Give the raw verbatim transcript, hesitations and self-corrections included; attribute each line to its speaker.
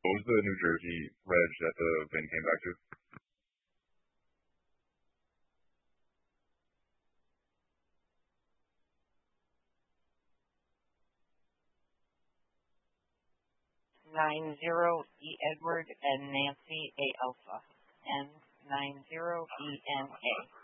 Speaker 1: What was the New Jersey reg that the VIN came back to?
Speaker 2: Nine zero E Edward and Nancy A Alpha. N nine zero E N A.